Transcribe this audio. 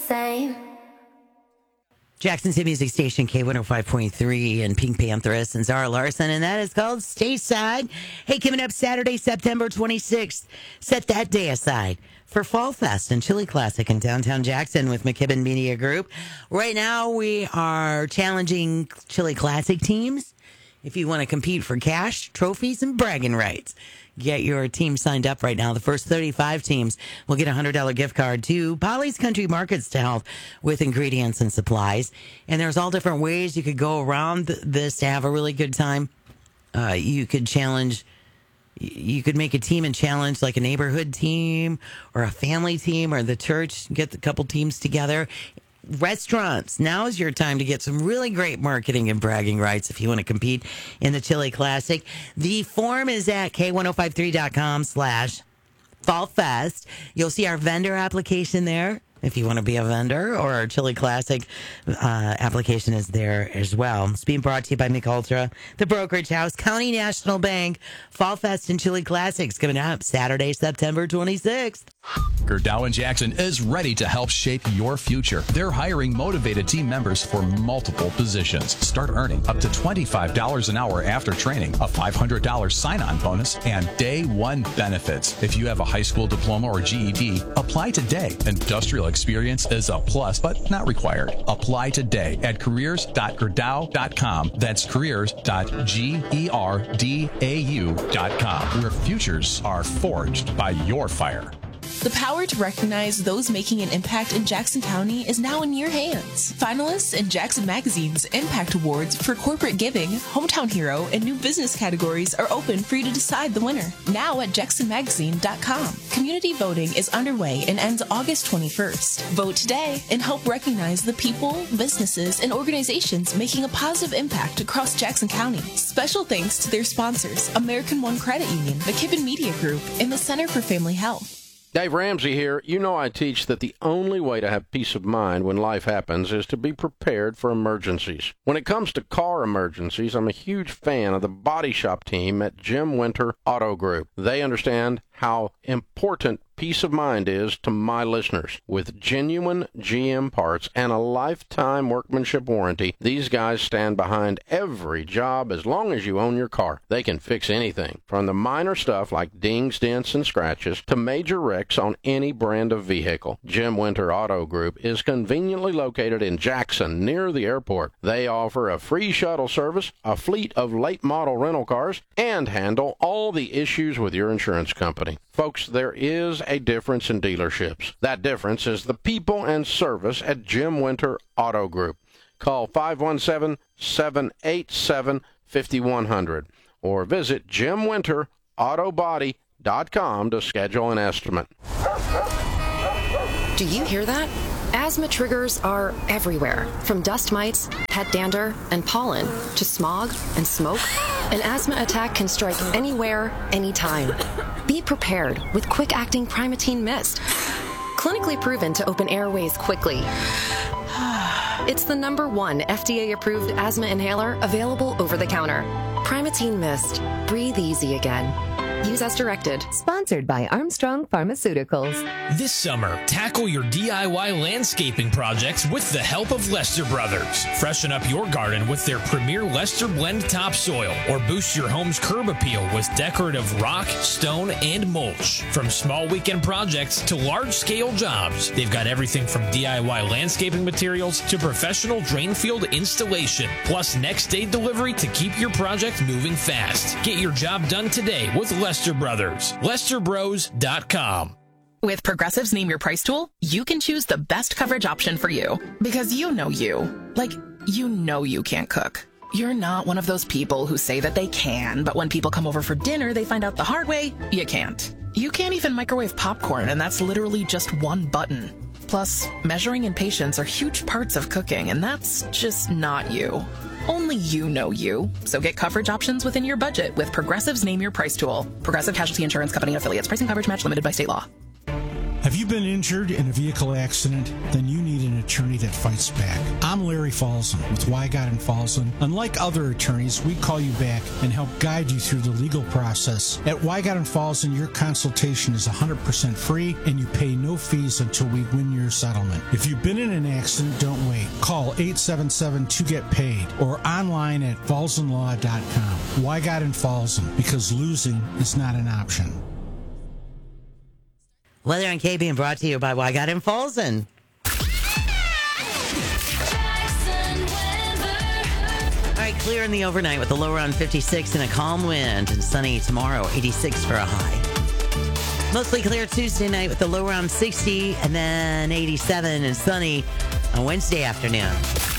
same. Jackson's hit music station K105.3 and Pink Panthers and Zara Larson, and that is called Stateside. Hey, coming up Saturday, September 26th, set that day aside for Fall Fest and Chili Classic in downtown Jackson with McKibben Media Group. Right now, we are challenging Chili Classic teams. If you want to compete for cash, trophies, and bragging rights, get your team signed up right now. The first 35 teams will get a $100 gift card to Polly's Country Markets to help with ingredients and supplies. And there's all different ways you could go around this to have a really good time. You could make a team and challenge like a neighborhood team or a family team or the church, get a couple teams together. Restaurants, now is your time to get some really great marketing and bragging rights if you want to compete in the Chili Classic. The form is at K1053.com/fallfest. You'll see our vendor application there if you want to be a vendor, or our Chili Classic application is there as well. It's being brought to you by McUltra, the Brokerage House, County National Bank. Fall Fest and Chili Classics coming up Saturday, September 26th. Gerdau & Jackson is ready to help shape your future. They're hiring motivated team members for multiple positions. Start earning up to $25 an hour after training, a $500 sign-on bonus, and day one benefits. If you have a high school diploma or GED, apply today. Industrial experience is a plus, but not required. Apply today at careers.gerdau.com. That's careers.gerdau.com, where futures are forged by your fire. The power to recognize those making an impact in Jackson County is now in your hands. Finalists in Jackson Magazine's Impact Awards for Corporate Giving, Hometown Hero, and New Business categories are open for you to decide the winner. Now at jacksonmagazine.com. Community voting is underway and ends August 21st. Vote today and help recognize the people, businesses, and organizations making a positive impact across Jackson County. Special thanks to their sponsors, American One Credit Union, McKibben Media Group, and the Center for Family Health. Dave Ramsey here. You know I teach that the only way to have peace of mind when life happens is to be prepared for emergencies. When it comes to car emergencies, I'm a huge fan of the body shop team at Jim Winter Auto Group. They understand how important peace of mind is to my listeners. With genuine GM parts and a lifetime workmanship warranty, these guys stand behind every job as long as you own your car. They can fix anything, from the minor stuff like dings, dents, and scratches to major wrecks on any brand of vehicle. Jim Winter Auto Group is conveniently located in Jackson, near the airport. They offer a free shuttle service, a fleet of late model rental cars, and handle all the issues with your insurance company. Folks, there is a difference in dealerships. That difference is the people and service at Jim Winter Auto Group. Call 517-787-5100 or visit JimWinterAutobody.com to schedule an estimate. Do you hear that? Asthma triggers are everywhere, from dust mites, pet dander, and pollen, to smog and smoke. An asthma attack can strike anywhere, anytime. Be prepared with quick-acting Primatene Mist. Clinically proven to open airways quickly. It's the #1 FDA-approved asthma inhaler available over the counter. Primatene Mist. Breathe easy again. Use as directed. Sponsored by Armstrong Pharmaceuticals. This summer, tackle your DIY landscaping projects with the help of Lester Brothers. Freshen up your garden with their premier Lester Blend topsoil, or boost your home's curb appeal with decorative rock, stone, and mulch. From small weekend projects to large-scale jobs, they've got everything from DIY landscaping materials to professional drain field installation, plus next-day delivery to keep your project moving fast. Get your job done today with Lester Brothers. LesterBros.com. With Progressive's Name Your Price tool, you can choose the best coverage option for you. Because you know you. Like, you know you can't cook. You're not one of those people who say that they can, but when people come over for dinner, they find out the hard way, you can't. You can't even microwave popcorn, and that's literally just one button. Plus, measuring and patience are huge parts of cooking, and that's just not you. Only you know you. So get coverage options within your budget with Progressive's Name Your Price tool. Progressive Casualty Insurance Company and affiliates. Pricing coverage match limited by state law. Have you been injured in a vehicle accident? Then you need an attorney that fights back. I'm Larry Falzon with Wygott and Falzon. Unlike other attorneys, we call you back and help guide you through the legal process. At Wygott and Falzon, your consultation is 100% free and you pay no fees until we win your settlement. If you've been in an accident, don't wait. Call 877-2-GET-PAID or online at falzonlaw.com. Wygott and Falzon, because losing is not an option. Weather on K being brought to you by Wygott and Falzon. All right, clear in the overnight with a low around 56 and a calm wind, and sunny tomorrow, 86 for a high. Mostly clear Tuesday night with a low around 60 and then 87 and sunny on Wednesday afternoon.